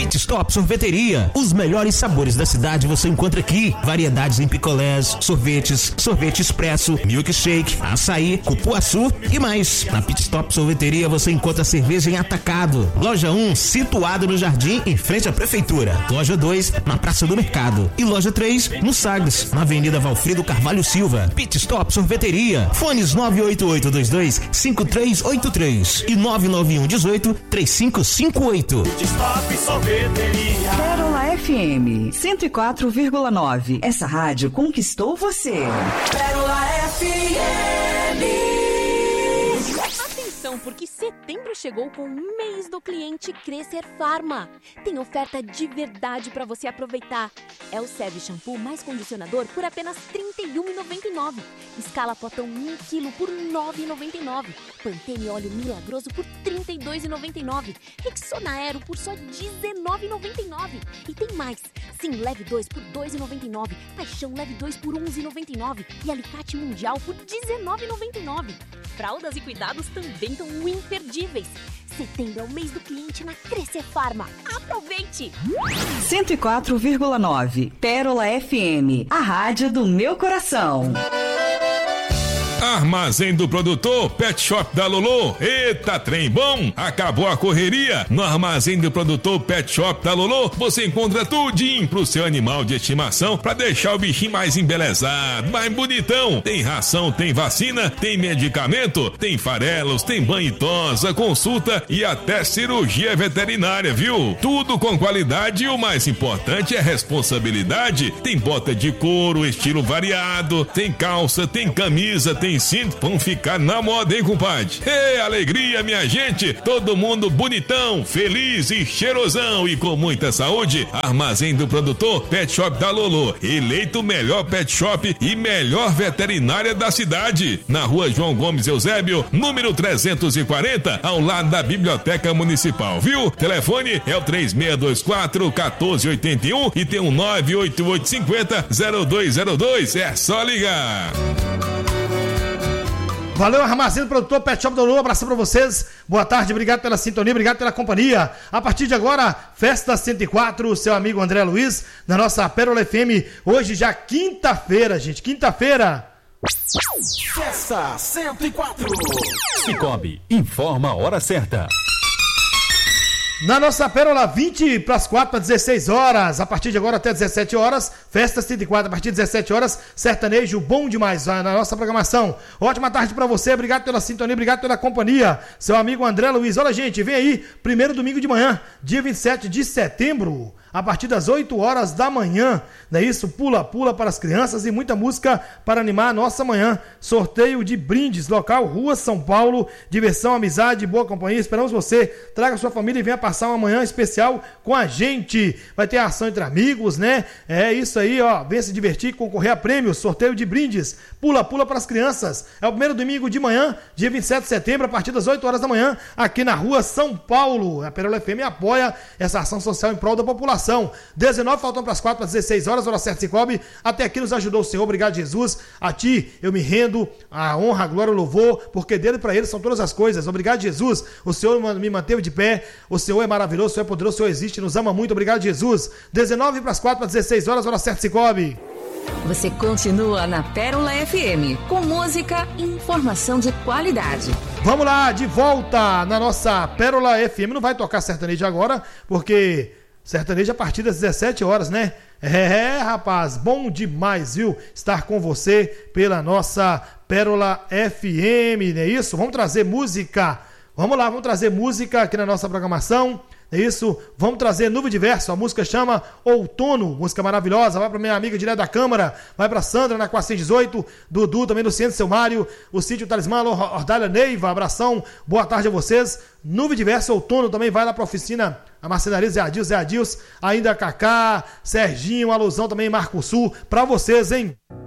Pit Stop Sorveteria. Os melhores sabores da cidade você encontra aqui. Variedades em picolés, sorvetes, sorvete expresso, milkshake, açaí, cupuaçu e mais. Na Pit Stop Sorveteria você encontra cerveja em atacado. Loja 1, situada no Jardim, em frente à Prefeitura. Loja 2, na Praça do Mercado. E loja 3, no Sagres, na Avenida Valfrido Carvalho Silva. Pit Stop Sorveteria. Fones 98822-5383 e 99118-3558. Pit Stop Sorveteria. Pérola FM 104,9. Essa rádio conquistou você. Pérola FM. Atenção, porque setembro chegou com o mês do cliente Crescer Pharma. Tem oferta de verdade para você aproveitar. É o Seve Shampoo mais condicionador por apenas R$ 31,99. Escala potão 1 kg por R$ 9,99. Pantene óleo milagroso por R$ 32,99. Rexona Aero por só R$ 19,99. E tem mais. Sim, leve 2 por R$ 2,99. Paixão leve 2 por R$ 11,99. E alicate mundial por R$ 19,99. Fraldas e cuidados também estão imperdíveis. Setembro é o mês do cliente na Crescer Pharma. Aproveite! 104,9. Pérola FM, a rádio do meu coração. Armazém do Produtor, Pet Shop da Lolô. Eita, trem bom! Acabou a correria? No Armazém do Produtor Pet Shop da Lolô, você encontra tudinho pro seu animal de estimação pra deixar o bichinho mais embelezado, mais bonitão. Tem ração, tem vacina, tem medicamento, tem farelos, tem banho e tosa, consulta e até cirurgia veterinária, viu? Tudo com qualidade e o mais importante é responsabilidade. Tem bota de couro, estilo variado, tem calça, tem camisa, tem cinto, vão ficar na moda, hein, compadre? Ê, alegria, minha gente! Todo mundo bonitão, feliz e cheirosão e com muita saúde. Armazém do Produtor, Pet Shop da Lolô. Eleito o melhor pet shop e melhor veterinária da cidade. Na rua João Gomes Eusébio, número 340, ao lado da Biblioteca Municipal, viu? Telefone é o 3624-1481 e tem um 98850-0202. É só ligar. Valeu, Armazém do Produtor Pet Shop da Lolô, abraço pra vocês, boa tarde, obrigado pela sintonia, obrigado pela companhia. A partir de agora, Festa 104, seu amigo André Luiz, na nossa Pérola FM, hoje já quinta-feira, gente, quinta-feira. Festa 104. Cicobi, informa a hora certa. Na nossa Pérola, 20 para as 4 para 16 horas, a partir de agora até 17 horas, Festa 104, a partir de 17 horas, sertanejo bom demais na nossa programação. Ótima tarde para você, obrigado pela sintonia, obrigado pela companhia, seu amigo André Luiz. Olha, gente, vem aí, primeiro domingo de manhã, dia 27 de setembro, a partir das 8 horas da manhã, não é isso? Pula para as crianças e muita música para animar a nossa manhã. Sorteio de brindes, local Rua São Paulo, diversão, amizade, boa companhia. Esperamos você, traga sua família e venha passar uma manhã especial com a gente. Vai ter ação entre amigos, né? É isso aí, ó, venha se divertir, concorrer a prêmios, sorteio de brindes. Pula para as crianças. É o primeiro domingo de manhã, dia 27 de setembro, a partir das 8 horas da manhã, aqui na Rua São Paulo. A Pérola FM apoia essa ação social em prol da população. 19, faltam para as 4 para 16 horas, hora certa, Cicobi. Até aqui nos ajudou o Senhor, obrigado, Jesus. A ti eu me rendo, a honra, a glória, o louvor, porque dele e para ele são todas as coisas. Obrigado, Jesus. O Senhor me manteve de pé, o Senhor é maravilhoso, o Senhor é poderoso, o Senhor existe, nos ama muito, obrigado, Jesus. 19 para as 4 para 16 horas, hora certa, Cicobi. Você continua na Pérola FM, com música e informação de qualidade. Vamos lá, de volta na nossa Pérola FM. Não vai tocar sertanejo agora, porque sertanejo a partir das 17 horas, né? Rapaz, bom demais, viu? Estar com você pela nossa Pérola FM, não é isso? Vamos trazer música. Vamos lá, vamos trazer música aqui na nossa programação. É isso, vamos trazer Nuvem de Verso, a música chama Outono, música maravilhosa, vai pra minha amiga direto da Câmara, vai pra Sandra na 418, Dudu também no Centro Seu Mário, o Sítio Talismã, Ordália Neiva, abração, boa tarde a vocês. Nuvem de Verso, Outono também vai lá pra oficina, a marcenaria Zé Adils, ainda Cacá, Serginho, alusão também Marco Sul, pra vocês, hein?